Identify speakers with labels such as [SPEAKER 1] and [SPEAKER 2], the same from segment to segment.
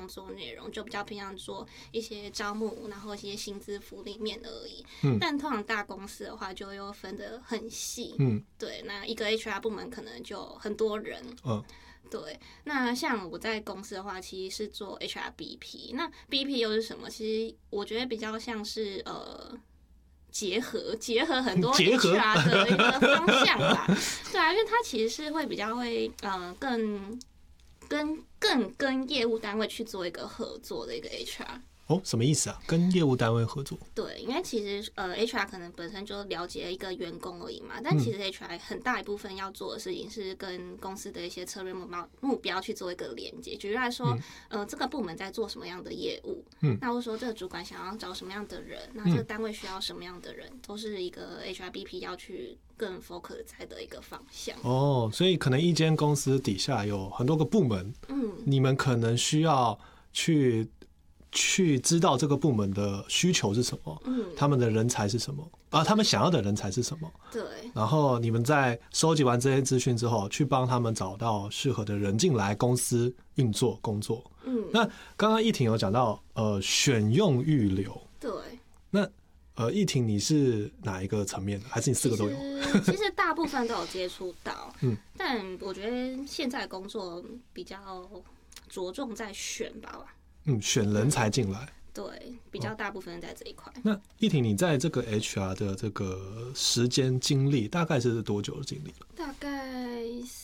[SPEAKER 1] 作内容，就比较偏向做一些招募，然后一些薪资福利面而已。但通常大公司的话，就又分得很细。对，那一个 HR 部门可能就很多人。对，那像我在公司的话，其实是做 HRBP。那 BP 又是什么？其实我觉得比较像是结合很多 HR 的一个方向吧。对啊，因为它其实是会比较会更跟业务单位去做一个合作的一个 HR。
[SPEAKER 2] 什么意思啊？跟业务单位合作？对，
[SPEAKER 1] 因为其实HR 可能本身就了解一个员工而已嘛，但其实 HR 很大一部分要做的事情是跟公司的一些策略目标去做一个连接。举例来说，这个部门在做什么样的业务，那或者说这个主管想要找什么样的人，那这个单位需要什么样的人，都是一个 HRBP 要去更 focus 在的一个方向。
[SPEAKER 2] 所以可能一间公司底下有很多个部门，你们可能需要去知道这个部门的需求是什么，他们的人才是什么，他们想要的人才是什么。
[SPEAKER 1] 对。
[SPEAKER 2] 然后你们在收集完这些资讯之后，去帮他们找到适合的人进来公司运作工作。那刚刚奕庭有讲到选用预留。
[SPEAKER 1] 对。
[SPEAKER 2] 那奕庭你是哪一个层面的？还是你4个都有？
[SPEAKER 1] 其实大部分都有接触到，但我觉得现在工作比较着重在选吧。
[SPEAKER 2] 选人才进来，
[SPEAKER 1] 对，比较大部分在这一块。
[SPEAKER 2] 那奕庭，你在这个 HR 的这个时间经历大概是多久的经历了？
[SPEAKER 1] 大概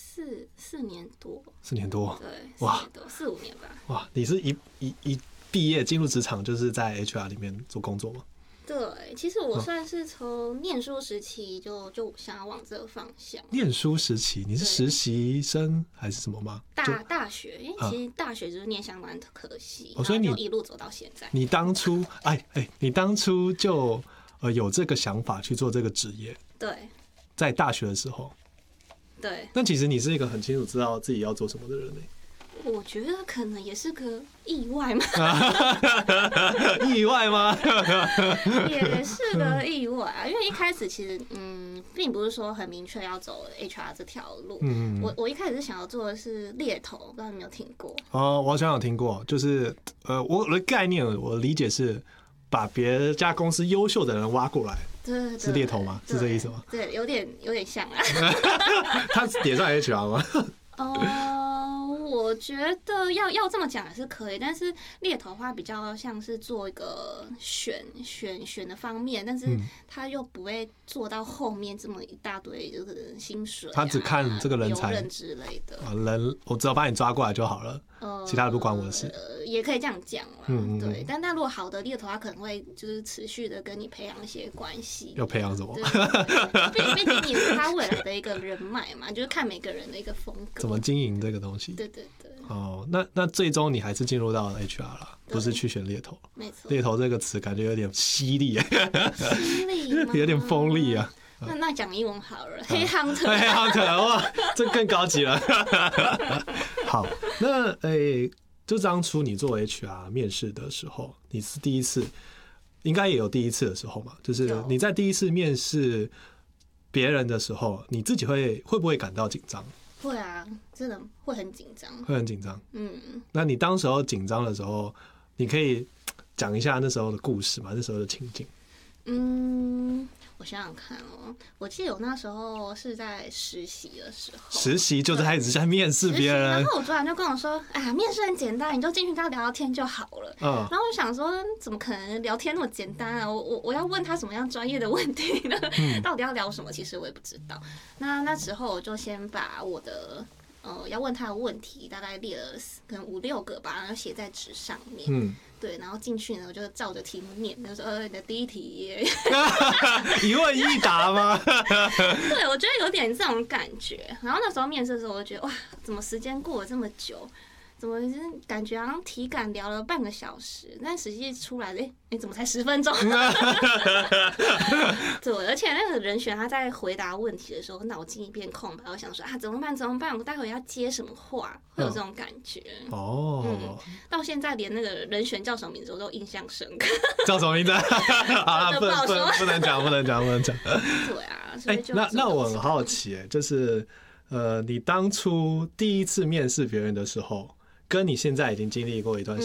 [SPEAKER 1] 4年多。
[SPEAKER 2] 4年多，
[SPEAKER 1] 对，
[SPEAKER 2] 哇
[SPEAKER 1] 4-5年吧。
[SPEAKER 2] 哇，你是一毕业进入职场就是在 HR 里面做工作吗？
[SPEAKER 1] 对，其实我算是从念书时期就想要往这个方向。
[SPEAKER 2] 念书时期，你是实习生还是什么吗？
[SPEAKER 1] 大学，因为其实大学就是念相关的科系，
[SPEAKER 2] 所以你
[SPEAKER 1] 一路走到现在。
[SPEAKER 2] 你当初你当初就有这个想法去做这个职业？
[SPEAKER 1] 对，
[SPEAKER 2] 在大学的时候。
[SPEAKER 1] 对。
[SPEAKER 2] 但其实你是一个很清楚知道自己要做什么的人呢。
[SPEAKER 1] 我觉得可能也是个意外嘛。
[SPEAKER 2] 意外吗？
[SPEAKER 1] 也是个意外啊，因为一开始其实并不是说很明确要走 HR 这条路。我一开始是想要做的是猎头，不知道你有没有听过？我
[SPEAKER 2] 好像有听过，就是我的概念，我的理解是把别家公司优秀的人挖过来。
[SPEAKER 1] 对，
[SPEAKER 2] 是猎头吗？是这意思吗？
[SPEAKER 1] 对，有点像啊。
[SPEAKER 2] 他也算 HR 吗？
[SPEAKER 1] 我觉得要这么讲也是可以，但是猎头的话比较像是做一个选的方面，但是他又不会做到后面这么一大堆就是薪水，
[SPEAKER 2] 他只看这个人才
[SPEAKER 1] 之类的。
[SPEAKER 2] 人，我只要把你抓过来就好了，其他的不关我的事。
[SPEAKER 1] 也可以这样讲啦。对。但如果好的猎头，他可能会就是持续的跟你培养一些关系。
[SPEAKER 2] 要培养什么？
[SPEAKER 1] 毕竟你是他未来的一个人脉嘛，就是看每个人的一个风格，
[SPEAKER 2] 怎么经营这个东西。
[SPEAKER 1] 对。
[SPEAKER 2] 那最终你还是进入到了 HR 了，不是去选猎头。
[SPEAKER 1] 没错。
[SPEAKER 2] 猎头这个词感觉有点犀利，
[SPEAKER 1] 犀利吗？
[SPEAKER 2] 有点锋利啊。
[SPEAKER 1] 那讲英文好了，黑 hunter，
[SPEAKER 2] 黑 hunter， 哇，这更高级了。好，那就当初你做 HR 面试的时候，你是第一次，应该也有第一次的时候嘛？就是你在第一次面试别人的时候，你自己会不会感到紧张？
[SPEAKER 1] 会啊，真的会很紧张，
[SPEAKER 2] 会很紧张。那你当时候紧张的时候，你可以讲一下那时候的故事吗？那时候的情景。
[SPEAKER 1] 我想想看哦，我记得我那时候是在实习的时候，
[SPEAKER 2] 实习就是开始在面试别人，
[SPEAKER 1] 然后我主管就跟我说：“哎呀，面试很简单，你就进去跟他聊聊天就好了。”然后我想说，怎么可能聊天那么简单啊？我要问他什么样专业的问题呢？到底要聊什么？其实我也不知道。那时候我就先把我的要问他的问题大概列了可能5-6个吧，然后写在纸上面。对，然后进去呢，我就照着题目念，就说你的第一题
[SPEAKER 2] 一问一答吗？
[SPEAKER 1] 对，我觉得有点这种感觉。然后那时候面试的时候，我就觉得哇，怎么时间过了这么久？怎么感觉好像体感聊了半个小时，但实际出来的怎么才10分钟？对，而且那个人选他在回答问题的时候，脑筋一片空白，我想说怎么办？我待会要接什么话？会有这种感觉。到现在连那个人选叫什么名字我都印象深刻。
[SPEAKER 2] 叫什么名字？啊，不能讲。
[SPEAKER 1] 对啊，所以就
[SPEAKER 2] 那我很好奇，就是你当初第一次面试别人的时候，跟你现在已经经历过一段